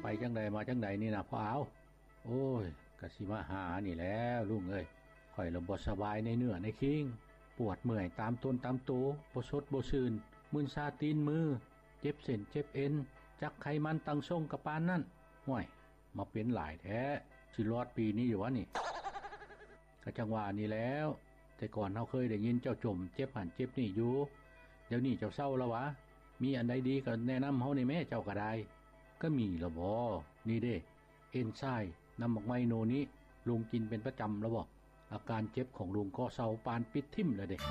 จังใดมาจังใดนี่นะพ่อเอาโอ้ยกะสิมาหานี่แล้วลุงเอ้ยข่อยละบ่สบายในเนื้อในคิงปวดเมื่อยตามต้นตามตัวบ่สดบ่ชื่นมึนซาตีนมือเจ็บเส้นเจ็บเอ็นจักไขมันตั้งทรงกะปานนั่นห่วยมาเป็นหลายแท้สิรอดปีนี้อยู่วะนี่ก็จังว่านี่แล้วแต่ก่อนเฮาเคยได้ยินเจ้าจมเจ็บหันเจ็บนี่อยู่เดี๋ยวนี้เจ้าเศร้าแล้ววะมีอันใดดีก็แนะนำเฮานี่แม่เจ้าก็ได้ก็มีละบ่นี่เด้เอนไซม์น้ำหมกไมโนนี้ลุงกินเป็นประจำแล้วบ่อาการเจ็บของลุงก็เศร้าปานปิดทิ่มเลยเด้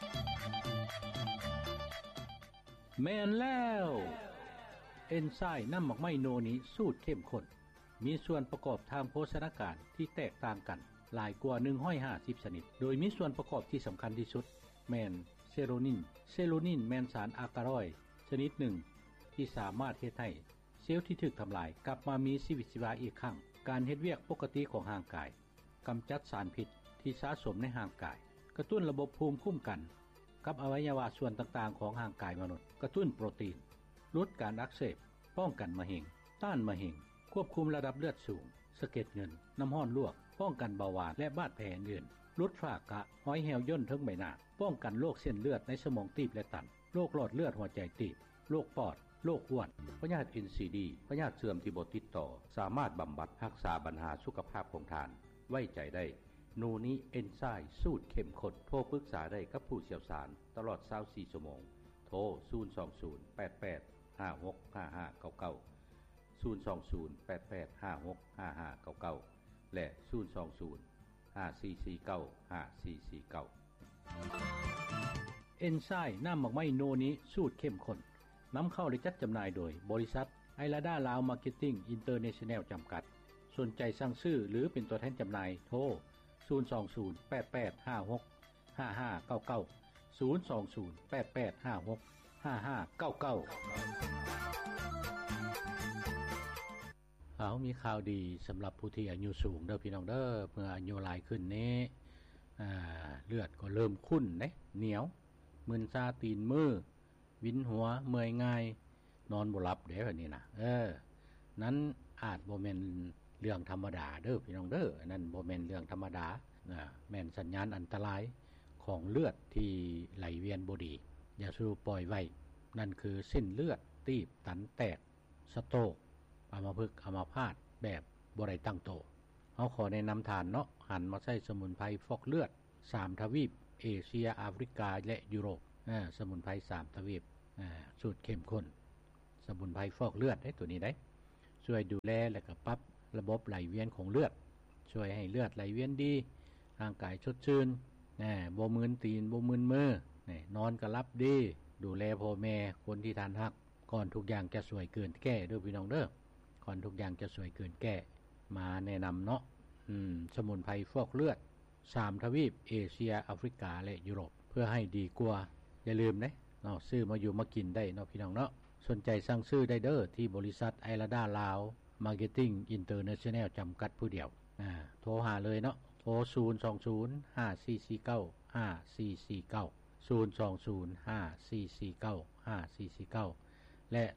แม่นแล้วเอนไซม์น้ำหมกไมโนนี้สูตรเข้มข้นมีส่วนประกอบทางโภชนาการที่แตกต่างกันหลายกว่า150ชนิดโดยมีส่วนประกอบที่สำคัญที่สุดแม่นเซโรนินแม่นสารอากาลอยด์ชนิดหนึ่งที่สามารถเฮ็ดให้เซลล์ที่ถูกทำลายกลับมามีชีวิตชีวาอีกครั้งการเฮ็ดเวียกปกติของร่างกายกำจัดสารพิษที่สะสมในร่างกายกระตุ้นระบบภูมิคุ้มกันกับอวัยวะส่วนต่างๆของร่างกายมนุษย์กระตุ้นโปรตีนลดการอักเสบป้องกันมะเร็งต้านมะเร็งควบคุมระดับเลือดสูงสะเก็ดเงินน้ำร้อนลวกป้องกันเบาหวานและบาดแผลอื่นลดฝ้ากระห้อยแหวย่นทั้งใบหน้าป้องกันโรคเส้นเลือดในสมองตีบและตันโรคหลอดเลือดหัวใจตีบโรคปอดโรคอ้วนพยาธิ NCD พยาธิเสื่อมที่บ่ติดต่อสามารถบำบัดรักษาปัญหาสุขภาพของท่านไว้ใจได้โนนี้เอนไซม์สูตรเข้มข้นโทรปรึกษาได้กับผู้เชี่ยวชาญตลอด24ชั่วโมงโทร02088565599 และ02054495449เอนไซม์น้ำหมกไม้โนนี้สูตรเข้มข้นนำเข้าและจัดจำหน่ายโดยบริษัทไอลาดาลาวมาร์เก็ตติ้งอินเตอร์เนชั่นแนลจำกัดสนใจสั่งซื้อหรือเป็นตัวแทนจำหน่ายโทร02088565599 มีข่าวดีสำหรับผู้ที่อายุสูงเด้อพี่น้องเด้อเมื่ออายุหลายขึ้นนี้เลือดก็เริ่มข้นเหนียวมึนซาตีนมือวินหัวเมื่อยง่ายนอนบ่หลับเด้อนี่นะนั้นอาจบ่แม่นเรื่องธรรมดาเด้อพี่น้องเด้อนั่นบ่แม่นเรื่องธรรมดาแม่นสัญญาณอันตรายของเลือดที่ไหลเวียนบ่ดีอย่าสู้ปล่อยไว้นั่นคือเส้นเลือดตีบตันแตกสโตรกอัมพฤกษ์อัมพาตแบบบ่ได้ตั้งโตเฮาขอแนะนำทานเนาะหันมาใช้สมุนไพรฟอกเลือด3ทวีปเอเชียแอฟริกาและยุโรปสมุนไพร3ทวีปสูตรเข้มข้นสมุนไพรฟอกเลือดตัวนี้ได้ช่วยดูแลและก็ปรับระบบไหลเวียนของเลือดช่วยให้เลือดไหลเวียนดีร่างกายสดชื่นบ่มึนตีนบ่มึนมือนอนก็หลับดีดูแลพ่อแม่คนที่ทานฮักก่อนทุกอย่างจะสวยเกินแก้เด้อพี่น้องเด้อก่อนทุกอย่างจะสวยเกินแก้มาแนะนำเนาะสมุนไพรฟอกเลือด3ทวีปเอเชียแอฟริกาและยุโรปเพื่อให้ดีกว่าอย่าลืมเนาะซื้อมาอยู่มากินได้เนาะพี่น้องเนาะสนใจสั่งซื้อได้เด้อที่บริษัทไอลาดาลาวมาร์เก็ตติ้งอินเตอร์เนชั่นแนลจำกัดผู้เดียวโทรหาเลยเนาะโทร02054495449 และ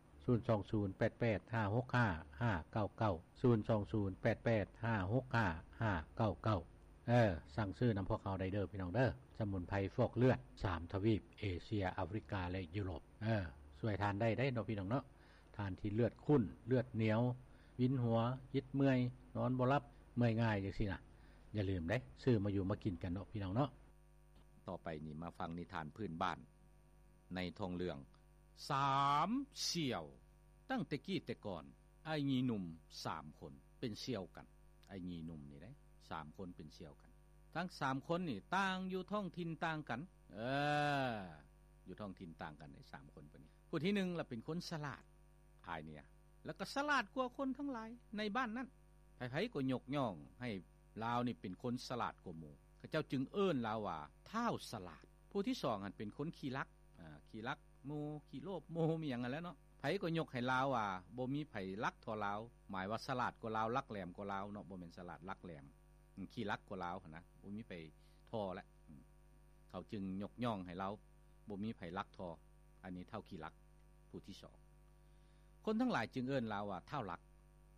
02088565599 สั่งซื้อนำพวกเขาได้เด้อพี่น้องเด้อสมุนไพรฟอกเลือด3ทวีปเอเชียแอฟริกาและยุโรปช่วยทานได้เนาะพี่น้องเนาะทานที่เลือดข้นเลือดเหนียววินหัวยิดเมื่อยนอนบ่หลับเมื่อยง่ายจังซี่นะอย่าลืมซื้อมาอยู่มากินกันเนาะพี่น้องเนาะต่อไปนี่มาฟังนิทานพื้นบ้านในทองเรื่อง3เสี่ยวตั้งแต่กี้แต่ก่อนไอ้งีหนุ่ม3คนเป็นเสี่ยวกันไอ้งีหนุ่มนี่3คนเป็นเสี่ยวกันทั้ง3คนนี่ต่างอยู่ท้องถิ่นต่างกันอยู่ท้องถิ่นต่างกันไอ้3คนปะนี่ผู้ที่1ล่ะเป็นคนฉลาดอ้ายเนี่ยแล้วก็ฉลาดกว่าคนทั้งหลายในบ้านนั้นไผๆก็ยกย่องให้ลาวนี่เป็นคนฉลาดกว่าหมู่เขาเจ้าจึงเอิ้นลาวว่าท้าวฉลาดผู้ที่2หั่นเป็นคนขี้ลักโมขี้โลภโมมีหยังนั่นแหละเนาะไผก็ยกให้ลาวว่าบ่มีไผลักเท่าลาวหมายว่าฉลาดกว่าลาวลักแหลมกว่าลาวเนาะบ่แม่นฉลาดลักแหลมขี้ลักกว่าลาวหั่นนะบ่มีไผทอแล้วเขาจึงยกย่องให้ลาวบ่มีไผลักทออันนี้เท่าขี้ลักผู้ที่2คนทั้งหลายจึงเอิ้นลาวว่าเท่าลัก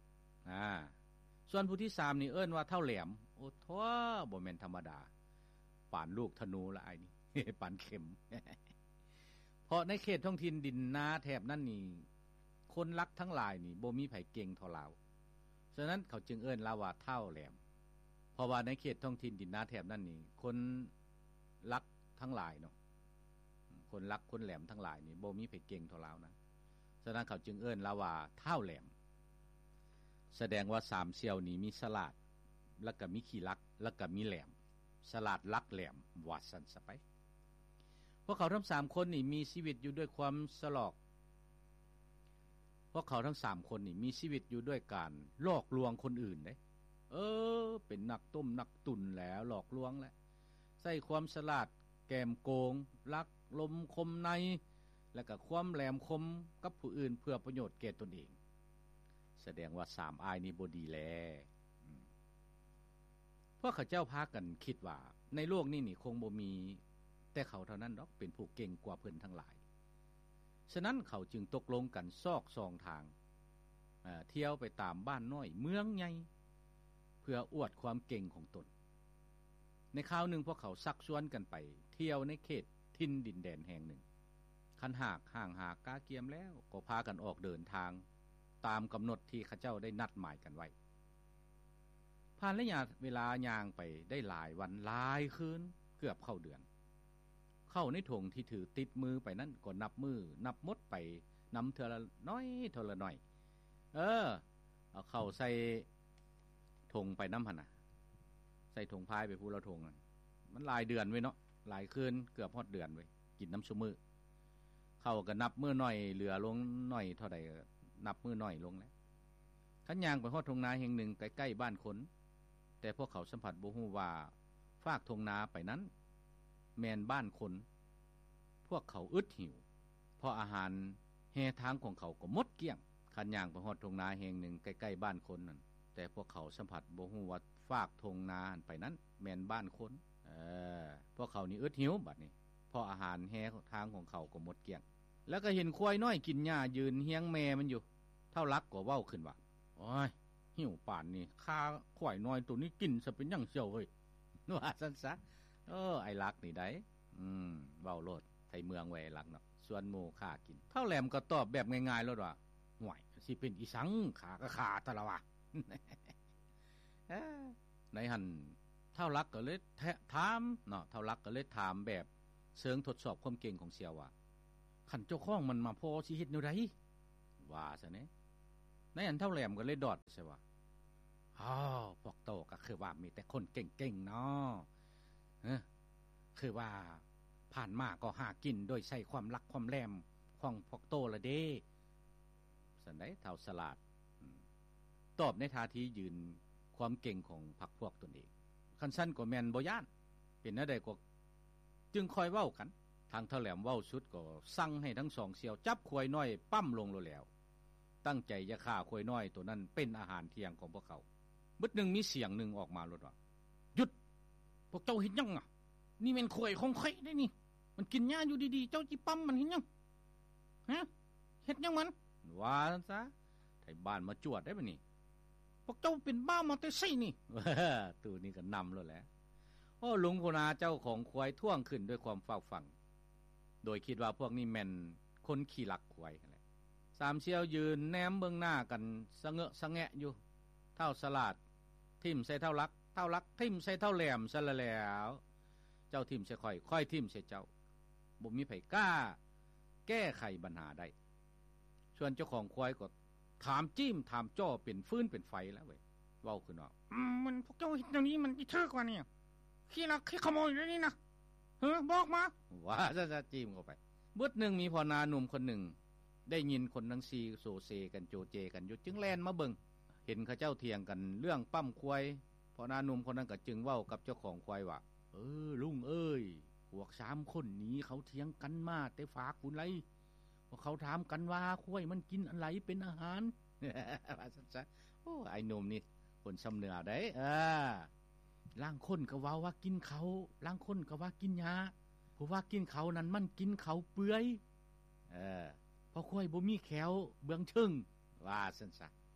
ส่วนผู้ที่3นี่เอิ้นว่าเท่าแหลมโอ้ท้อบ่แม่นธรรมดาป่านลูกธนูละไอ้นี่ ป่านเข็ม เพราะในเขตท้องถิ่นดินนาแถบนั้นนี่คนรักทั้งหลายนี่บ่มีไผเก่งเท่าลาวฉะนั้นเขาจึงเอิ้นลาวว่าเท่าแหลมเพราะว่าในเขตท้องถิ่นดินนาแถบนั้นนี่คนรักทั้งหลายเนาะคนรักคนแหลมทั้งหลายนี่บ่มีไผเก่งเท่าลาวนะฉะนั้นเขาจึงเอิ้นลาวว่าเท่าแหลมแสดงว่า3เสี่ยวนี้มีฉลาดแล้วก็มีขี้ลักแล้วก็มีแหลมฉลาดลักแหลมว่าซั่นซะไปพวกเขาทั้ง3คนนี่มีชีวิตอยู่ด้วยความสลอกพวกเขาทั้ง3คนนี่มีชีวิตอยู่ด้วยการหลอกลวงคนอื่นเด้เป็นนักต้มนักตุนแล้วหลอกลวงแล้วใส่ความฉลาดแกมโกงลักลมคมในและก็ความแหลมคมกับผู้อื่นเพื่อประโยชน์แก่ตนเองแสดงว่า3อายนี้บ่ดีแลพวกเขาเจ้าพากันคิดว่าในโลกนี้นี่คงบ่มีแต่เขาเท่านั้นดอกเป็นผู้เก่งกว่าเพิ่นทั้งหลายฉะนั้นเขาจึงตกลงกันซอกซองทางเที่ยวไปตามบ้านน้อยเมืองใหญ่เพื่ออวดความเก่งของตนในคราวหนึ่งพวกเขาซักชวนกันไปเที่ยวในเขตทินดินแดนแห่งหนึ่งคันหากห่างหากาเกียมแล้วก็พากันออกเดินทางตามกำหนดที่ข้าเจ้าได้นัดหมายกันไว้ผ่านระยะเวลาย่างไปได้หลายวันหลายคืนเกือบเข้าเดือนเข้าในถุงที่ถือติดมือไปนั้นก็นับมือนับมดไปนำเทอละน้อยเทอละน้อยเอาเข้าใส่ถุงไปน้ำหั่นน่ะใส่ถุงพายไปพูละถุงนั่นมันหลายเดือนไว้เนาะหลายคืนเกือบฮอดเดือนไว้กินน้ำซุมือเข้าก็นับมือน้อยเหลือลงน้อยเท่าใดนับมือน้อยลงแล้วคันย่างไปฮอดทุ่งนาแห่งหนึ่งใกล้ๆบ้านคนแต่พวกเขาสัมผัสบ่ฮู้ว่าฟากทุ่งนาไปนั้นแม่นบ้านคนพวกเขาอึดหิวเพราะอาหารแห่ทางของเขาก็หมดเกลี้ยงคันย่างไปฮอดทุ่งนาแห่งหนึ่งใกล้ๆบ้านคนนั่นแต่พวกเขาสัมผัสบ่ฮู้ว่าฟากทุ่งนาไปนั้นแม่นบ้านคนพวกเขานี่อึดหิวบัดนี้เพราะอาหารแห่ทางของเขาก็หมดเกลี้ยงแล้วก็เห็นควายน้อยกินหญ้ายืนเฮียงแม่มันอยู่เท่ารักก็เว้าขึ้นว่าโอ้ยหิวป่านนี่ข้าควายน้อยตัวนี้กินซะเป็นหยังเสี่ยวเฮ้ยว่าซั่นซะไอ้รักนี่ได้เว้าโลดไทเมืองไว้รักเนาะส่วนหมู่ข้ากินเท่าแหลมก็ตอบแบบง่ายๆโลดว่าห่วยสิเป็นอีสังข้าก็ข้าตะละวะ ในหั่นเท่ารักก็เลยถามเนาะเท่ารักก็เลยถามแบบเชิงทดสอบความเก่งของเสี่ยวว่าคันเจ้าของมันมาพอสิเฮ็ดแนวใดว่าซะแหน่ในอันเท่าแหลมก็เลยดอดใช่ว่าพวกโตก็คือว่ามีแต่คนเก่งๆเนาะคือว่าผ่านมาก็หากินโดยใช้ความรักความแหลมของพวกโตละเด้ซั่นได้เท่าสลาดตอบในท่าทียืนความเก่งของพรรคพวกตนเองคันซั่นก็แม่นบ่ย้านเป็นแนวใดก็จึงคอยเว้ากันทางเท่าแหลมเว้าสุดก็สั่งให้ทั้งสองเสี่ยวจับควายน้อยปั้มลงโลแล้วตั้งใจจะฆ่าควายน้อยตัวนั้นเป็นอาหารเที่ยงของพวกเขาบึดนึงมีเสียงนึงออกมาลดว่าหยุดพวกเจ้าเฮ็ดหยังอ่ะนี่แม่นควายของข้อยได้นี่มันกินหญ้าอยู่ดีๆเจ้าจิปั้มมันเฮ็ดหยังฮะเฮ็ดหยังมันว่าซั่นซะไทบ้านมาจวดได้บัดนี้พวกเจ้าเป็นบ้ามาแต่ไสนี่ตู้นี้ก็นำแล้วแหละลุงโคนาเจ้าของควายท่วงขึ้นด้วยความเฝ้าฟังโดยคิดว่าพวกนี้แม่นคนขี้ลักควายนั่นแหละ3เสี่ยวยืนแนมเบิ่งหน้ากันสะเงอะสะแงะอยู่เท่าสลาดทิ่มใส่เท่ารักทิ่มใส่เท่าแหลมซะแล้วเจ้าทิ่มใส่ค่อยทิ่มใส่เจ้าบ่มีไผกล้าแก้ไขปัญหาได้ส่วนเจ้าของควายก็ถามจิ้มถามจ้อเป็นฟืนเป็นไฟแล้วเว้ยเว้าขึ้นว่ามันพวกเจ้าเฮ็ดอย่างนี้มันอีเถิกว่านี่ขี้ลักขี้ขโมยอยู่นี่นะบอกมาว่าจะจิ้มเข้าไปบึดนึงมีพ่อนาหนุ่มคนหนึ่งได้ยินคนทั้ง4โซเซกันโจเจกันอยู่จึงแล่นมาเบิ่งเห็นเขาเจ้าเถียงกันเรื่องปั้มควายพ่อนาหนุ่มคนนั้นก็จึงเว้ากับเจ้าของควายว่าลุงเอ้ยพวก3คนนี้เขาเถียงกันมาแต่ฝากคุณไรว่าเขาถามกันว่าควายมันกินอะไรเป็นอาหารว่าซะไอ้หนุ่มนี่คนสำเนือได้ล่างคนก็ว่ากินเขาล่างคนก็ว่ากินหญ้าเพราะว่ากินเขานั้นมันกินเขาเปื่อยเพราะควายบ่มีแขวเบื้องชึงว่าซั่นซะ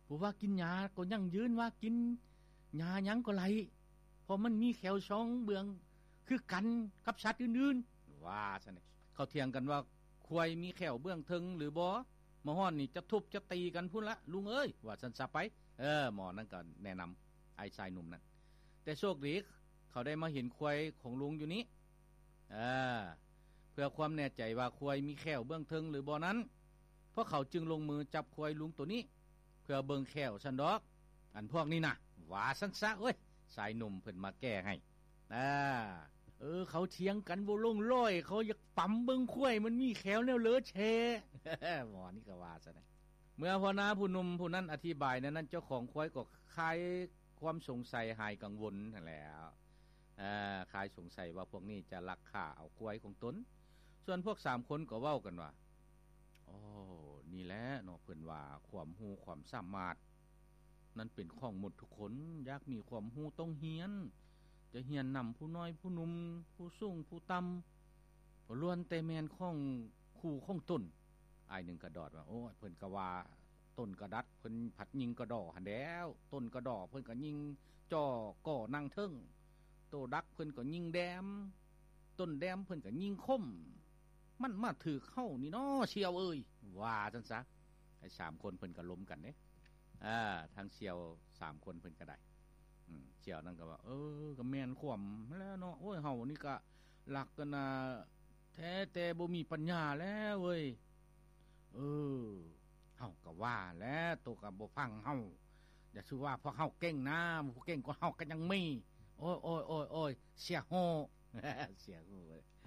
บ่ว่ากินยาก็ยังยืนว่ากินยาหยังก็ไหลเพราะมันมีแขว2เบื้องคือกันกับสัตว์อื่นๆว่าซั่นนี่เขาเถียงกันว่าควายมีแขวเบื้องถึงหรือบ่มาฮ้อนนี่จะทุบจะตีกันพุ่นละลุงเอ้ยว่าซั่นซะไปหมอนั่นก็แนะนำไอ้ชายหนุ่มนั้นแต่โชคดีเขาได้มาเห็นควายของลุงอยู่นี้เพื่อความแน่ใจว่าควายมีแขวเบื้องถึงหรือบ่นั้นเพราะเขาจึงลงมือจับควายลุงตัวนี้เพื่อเบิ่งแขวซั่นดอกอันพวกนี้น่ะว่าซั่นซะเอ้ยชายหนุ่มเพิ่นมาแก้ให้เขาเถียงกันบ่ลงร้อยเขาอยากปั๊มเบิ่งควายมันมีแขวแนวเลอะแชหมอนี่ก็ว่าซะนะเมื่อพ่อนาผู้หนุ่มผู้นั้นอธิบายนั้นเจ้าของควายก็คลายความสงสัยหายกังวลนั่นแหล้วคลายสงสัยว่าพวกนี้จะลักฆ่าเอาควายของตนส่วนพวก3คนก็เว้ากันว่านี่แหละเนาะเพิ่นว่าความรู้ความสามารถนั้นเป็นของหมดทุกคนอยากมีความรู้ต้องเรียนจะเรียนนำผู้น้อยผู้หนุ่มผู้สูงผู้ต่ำบ่ล้วนแต่แม่นของคู่ของตนอ้ายนึงก็ดอดว่าโอ้ยเพิ่นก็ว่าต้นกระดัดเพิ่นผัดยิงกระดอหั่นแล้วต้นกระดอเพิ่นก็ยิงจ่อก่อนั่งเทิงโตดักเพิ่นก็ยิงแดมต้นแดมเพิ่นก็ยิงคมมันมาถือเข้านี่น้อเชียวเอ้ยว่าจังซะไอ้3คนเพิ่นก็ล้มกันเด้ทางเชียว3คนเพิ่นก็ได้เชียวนั่นก็ว่าก็แม่นความแล้วเนาะโอ้ยเฮานี่ก็หลักกันน่ะแท้แต่บ่มีปัญญาแล้วเว้ยเฮาก็ว่าแล้วตัวก็บ่ฟังเฮาอย่าชื่อว่าพวกเฮาเก่งนะผู้เก่งกว่าเฮาก็ยังมีโอ้ยเสียโหเสียโห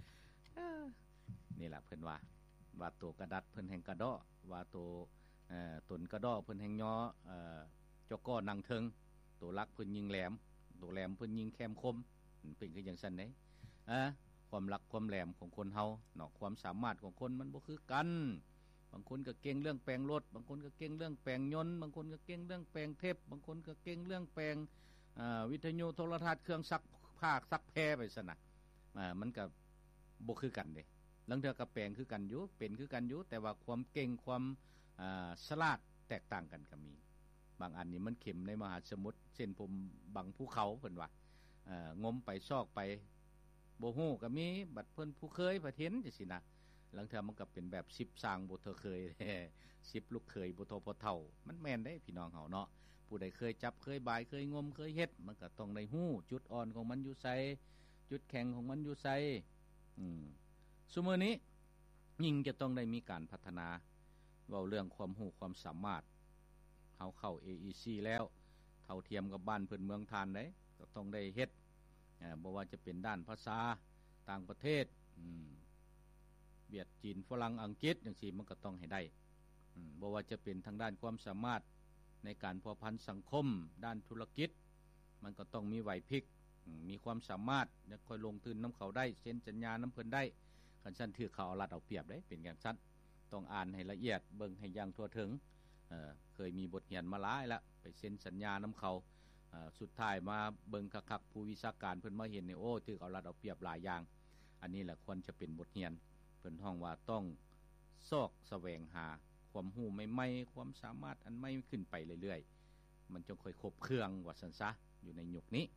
นี่ล่ะเพิ่นว่าตัวกระดัดเพิ่นแห่งกระดอว่าตัวต้นกระดอเพิ่นแห่งยอเจ้าก้อนั่งเทิงตัวลักเพิ่นยิงแหลมตัวแหลมเพิ่นยิงแคมคมเป็นคือจังซั่นเด้ความลักความแหลมของคนเฮาเนาะความสามารถของคนมันบ่คือกันบางคนก็เก่งเรื่องแปลงรถบางคนก็เก่งเรื่องแปลงยนต์บางคนก็เก่งเรื่องแปลงเทปบางคนก็เก่งเรื่องแปลงวิทยุโทรทัศน์เครื่องซักผ้าซักแพรไปซั่นน่ะมันก็บ่คือกันเด้ลางเทื่อก็แปลงคือกันอยู่เป็นคือกันอยู่แต่ว่าความเก่งความฉลาดแตกต่างกันก็มีบางอันนี่มันเข็มในมหาสมุทรเส้นผมบังภูเขาเพิ่นว่างมไปซอกไปบ่ฮู้ก็มีบัดเพิ่นผู้เคยประเทศจังซี่นะลางเทื่อมันก็เป็นแบบ10สร้างบ่เทอเคย10ลูกเคยบ่โทพอเฒ่ามันแม่นได้พี่น้องเฮาเนาะผู้ใดเคยจับเคยบายเคยงมเคยเฮ็ดมันก็ต้องได้ฮู้จุดอ่อนของมันอยู่ไสจุดแข็งของมันอยู่ไสซุมื้อนี้ยิ่งจะต้องได้มีการพัฒนาเว้าเรื่องความรู้ความสามารถเฮาเข้า AEC แล้วเท่าเทียมกับบ้านเพิ่นเมืองทานได้ก็ต้องได้เฮ็ดบ่ว่าจะเป็นด้านภาษาต่างประเทศเวียดจีนฝรั่งอังกฤษจังซี่มันก็ต้องให้ได้บ่ว่าจะเป็นทางด้านความสามารถในการพัวพันสังคมด้านธุรกิจมันก็ต้องมีไหวพริบมีความสามารถจะค่อยลงทุนนําเขาได้เซ็นสัญญานําเพิ่นได้คันซั่นถือเขาเอารัดเอาเปรียบได้เป็นอย่างซั่นต้องอ่านให้ละเอียดเบิ่งให้อย่างทั่วถึงเคยมีบทเรียนมาหลายแล้วไปเซ็นสัญญานําเขาสุดท้ายมาเบิ่งคักๆผู้วิชาการเพิ่นมาเห็นนี่โอ้ถือเอารัดเอาเปรียบหลายอย่างอันนี้แหละควรจะเป็นบทเรียนเพิ่นฮ้องว่าต้องซอกแสวงหาความรู้ใหม่ๆความสามารถอันใหม่ขึ้นไปเรื่อยๆมันจงค่อยครบเครื่องว่าซั่นซะอยู่ในยุคนี้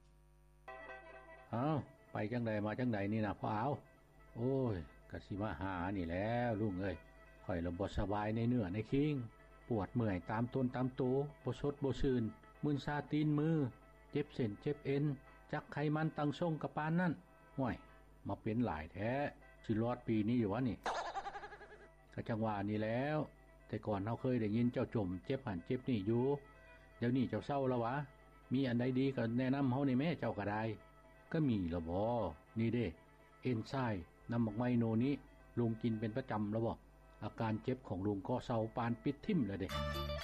ไปจังได๋มาจังได๋นี่น่ะพ่อเอาโอ้ยก็สิมาหานี่แล้วลุงเอ้ยข่อยละบ่สบายในเนื้อในคิงปวดเมื่อยตามต้นตามโตบ่สดบ่ชื่นมึนซาตีนมือเจ็บเส้นเจ็บเอ็นจักไขมันตั้งทรงกะปานนั้นห้วยมาเป็นหลายแท้สิรอดปีนี้อยู่วะนี่ก็จังว่านี่แล้วแต่ก่อนเฮาเคยได้ยินเจ้าจมเจ็บหันเจ็บนี่อยู่เดี๋ยวนี้เจ้าเศร้าแล้ววะมีอันใดดีก็แนะนําเฮานี่แม่เจ้าก็ได้ก็มีละบ่นี่เด้เอนไซม์น้ำบักไมโนนี้ลุงกินเป็นประจำแล้วบ่อาการเจ็บของลุงก็เศร้าปานปิดทิ่มแล้วเด้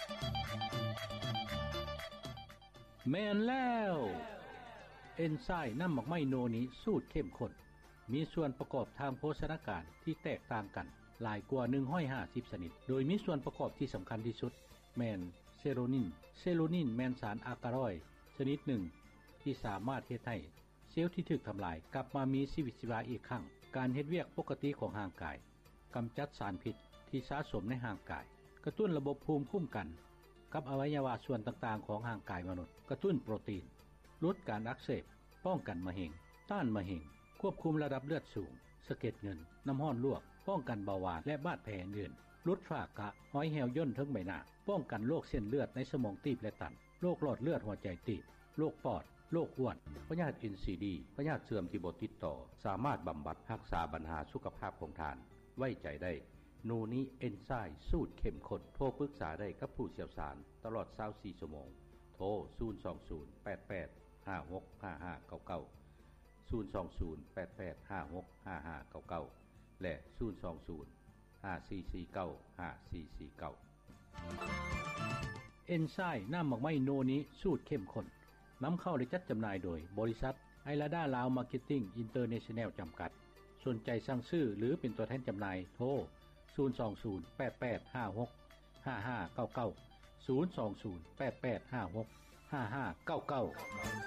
แม่นแล้วเอนไซม์น้ำบักไมโนนี้สูตรเข้มข้นมีส่วนประกอบทางโภชนาการที่แตกต่างกันหลายกว่า150ชนิดโดยมีส่วนประกอบที่สำคัญที่สุดแม่นเซโรนินแม่นสารอากาลอยชนิดหนึ่งที่สามารถเฮ็ดให้เซลล์ที่ถูกทำลายกลับมามีชีวิตชีวาอีกครั้งการเฮ็ดเวียกปกติของร่างกายกำจัดสารพิษที่สะสมในร่างกายกระตุ้นระบบภูมิคุ้มกันกับอวัยวะส่วนต่างๆของร่างกายมนุษย์กระตุ้นโปรตีนลดการอักเสบป้องกันมะเร็งต้านมะเร็งควบคุมระดับเลือดสูงสะเก็ดเงินน้ำร้อนลวกป้องกันเบาหวานและบาดแผลอื่นลดฝ้ากระห้อยแหวย่นทั้งใบหน้าป้องกันโรคเส้นเลือดในสมองตีบและตันโรคหลอดเลือดหัวใจตีบโรคปอดโรคอ้วนพยาธิ NCD พยาธิเสื่อมที่บ่ติดต่อสามารถบำบัดรักษาปัญหาสุขภาพของท่านไว้ใจได้โนนี้เอนไซม์สูตรเข้มข้นโทรปรึกษาได้กับผู้เชี่ยวชาญตลอด24ชั่วโมงโทร02088565599 02088565599 และ 02054495449 เอนไซม์น้ำหมักไหม้โนนี้สูตรเข้มข้นนำเข้าและจัดจำหน่ายโดยบริษัทไอลาดาลาวมาร์เก็ตติ้งอินเตอร์เนชั่นแนลจำกัดสนใจสั่งซื้อหรือเป็นตัวแทนจำหน่ายโทร02088565599 02088565599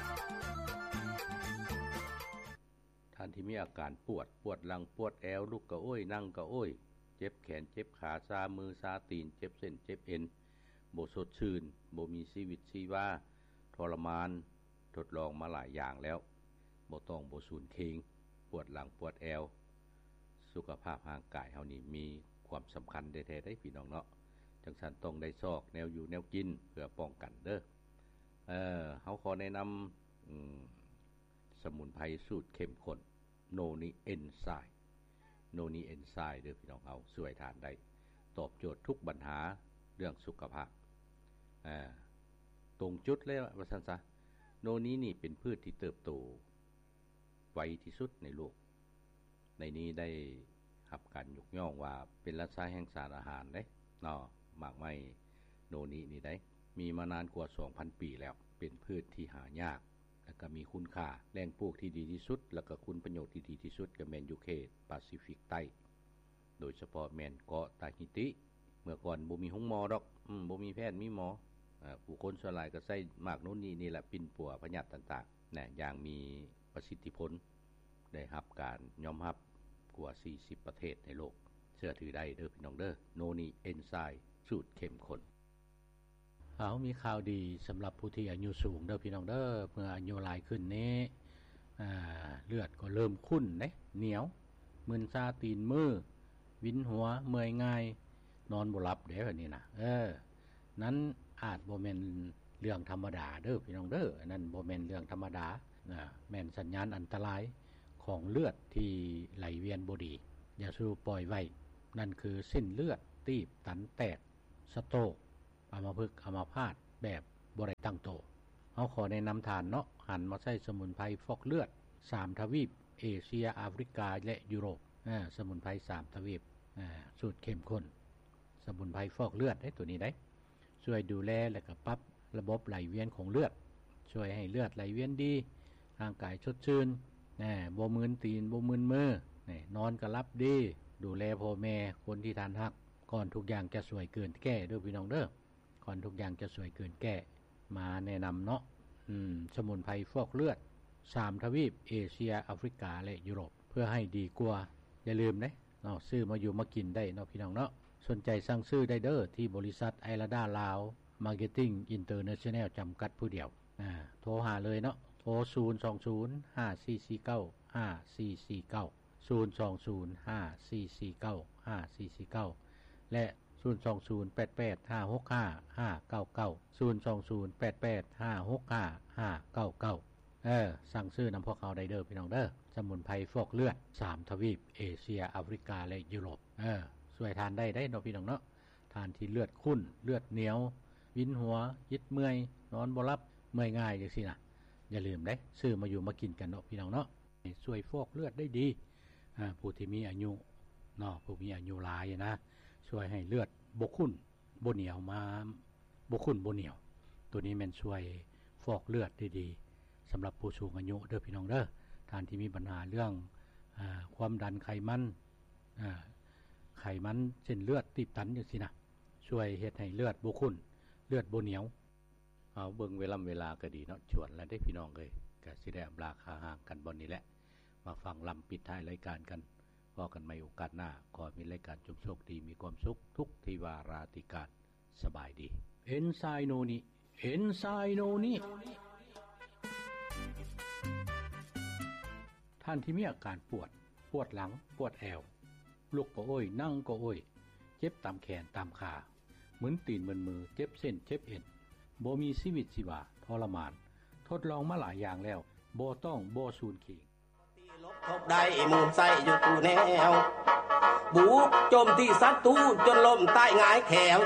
ท่านที่มีอาการปวดหลังปวดแอวลุกกะโอ้ยนั่งกะโอ้ยเจ็บแขนเจ็บขาซามือซาตีนเจ็บเส้นเจ็บเอ็นบ่สดชื่นบ่มีชีวิตชีวาทรมานทดลองมาหลายอย่างแล้วบ่ต้องบ่สูญเคงปวดหลังปวดแอวสุขภาพร่างกายเฮานี่มีความสำคัญแท้ๆได้พี่น้องเนาะจังซั่นต้องได้ซอกแนวอยู่แนวกินเพื่อป้องกันเด้อเฮาขอแนะนำสมุนไพรสูตรเข้มข้นโนนี้เอนไซม์โนนี้เอนไซม์เด้อพี่น้องเอาช่วยทานได้ตอบโจทย์ทุกปัญหาเรื่องสุขภาพตรงจุดเลยว่าซั่นซะโนนี้นี่เป็นพืชที่เติบโตไวที่สุดในโลกในนี้ได้รับการยกย่องว่าเป็นราชาแห่งสารอาหารเด้เนาะหมากไม้โนนี้นี่ได้มีมานานกว่า 2,000 ปีแล้วเป็นพืชที่หายากแล้วก็มีคุณค่าแหล่งปลูกที่ดีที่สุดแล้วก็คุณประโยชน์ที่ดีที่สุดก็แม่นอยู่เขตแปซิฟิกใต้โดยเฉพาะแม่นเกาะตาฮิติเมื่อก่อนบ่มีโรงหมอดอกบ่มีแพทย์มีหมอผู้คนส่วนหลายก็ใช้หมากโนนี้นี่แหละปิ่นปัวพยาธิต่างๆนะอย่างมีประสิทธิผลได้รับการยอมรับกว่า40ประเทศในโลกเชื่อถือได้เด้อพี่น้องเด้อโนนี้เอนไซม์สูตรเข้มข้นมีข่าวดีสำหรับผู้ที่อายุสูงเด้อพี่น้องเด้อเมื่ออายุหลายขึ้นนี้เลือดก็เริ่มข้นเด้เหนียวมึนซาตีนมือวินหัวเมื่อยง่ายนอนบ่หลับเด้อนี่นะนั้นอาจบ่แม่นเรื่องธรรมดาเด้อพี่น้องเด้อนั่นบ่แม่นเรื่องธรรมดาแม่นสัญญาณอันตรายของเลือดที่ไหลเวียนบ่ดีอย่าสู้ปล่อยไว้นั่นคือเส้นเลือดตีบตันแตกสโตรกอัมพฤกษ์อัมพาตแบบบ่ได้ตั้งโตเฮาขอแนะนำทานเนาะหันมาใช้สมุนไพรฟอกเลือด3ทวีปเอเชียแอฟริกาและยุโรปสมุนไพร3ทวีปสูตรเข้มข้นสมุนไพรฟอกเลือดได้ตัวนี้ได้ช่วยดูแลและก็ปรับระบบไหลเวียนของเลือดช่วยให้เลือดไหลเวียนดีร่างกายสดชื่นบ่มึนตีนบ่มึนมือนอนก็หลับดีดูแลพ่อแม่คนที่ทานฮักก่อนทุกอย่างจะสวยเกินแก้เด้อพี่น้องเด้อก่อนทุกอย่างจะสวยเกินแก้มาแนะนำเนาะสมุนไพรฟอกเลือด3ทวีปเอเชียแอฟริกาและยุโรปเพื่อให้ดีกว่าอย่าลืมนะเนาะซื้อมาอยู่มากินได้เนาะพี่น้องเนาะสนใจสั่งซื้อได้เด้อที่บริษัทไอลาดาลาวมาร์เก็ตติ้งอินเตอร์เนชั่นแนลจำกัดผู้เดียวโทรหาเลยเนาะโทร02054495449 02054495449และ02088565599 02088565599สั่งซื้อนำพวกเขาได้เด้อพี่น้องเด้อสมุนไพรฟอกเลือด3ทวีปเอเชียแอฟริกาและยุโรปช่วยทานได้เนาะพี่น้องเนาะทานที่เลือดข้นเลือดเหนียววินหัวยิดเมื่อยนอนบ่หลับเมื่อยง่ายจังซี่นะอย่าลืมเด้ซื้อมาอยู่มากินกันเนาะพี่น้องเนาะช่วยฟอกเลือดได้ดีผู้ที่มีอายุเนาะผู้มีอายุหลายนะช่วยให้เลือดบ่ข้นบ่เหนียวมาบ่ข้นบ่เหนียวตัวนี้แม่นช่วยฟอกเลือดได้ดีสำหรับผู้สูงอายุเด้อพี่น้องเด้อท่านที่มีปัญหาเรื่องความดันไขมันเส้นเลือดตีบตันจังซี่นะช่วยเฮ็ดให้เลือดบ่ข้นเลือดบ่เหนียวเอาเบิ่งเวลาก็ดีเนาะชวนแล้วได้พี่น้องเอ้ยก็สิได้อำลาคาห่างกันบ่นี้แหละมาฟังลำปิดท้ายรายการกันพบกันใหม่โอกาสหน้าขอมีรายการจงโชคดีมีความสุขทุกทิวาราติการสบายดีเอนไซโนนิเอนไซโนนิท่านที่มีอาการปวดหลังปวดแอวลุกก็โอ้ยนั่งก็โอ้ยเจ็บตามแขนตามขาเหมือนตีนเหมือนมือเจ็บเส้นเจ็บเอ็นบ่มีชีวิตชีวาทรมานทดลองมาหลายอย่างแล้วบ่ต้องบ่สูญเคียงทบได้มูลใส่อยู่ตูแนวบุกโจมที่ศัตรูจนล้มใต้หงายแขว